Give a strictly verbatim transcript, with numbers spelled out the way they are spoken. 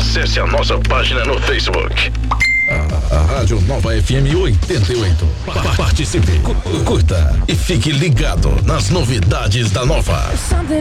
Acesse a nossa página no Facebook. A, a Rádio Nova F M oitenta e oito. Pa- participe, cu- curta e fique ligado nas novidades da Nova.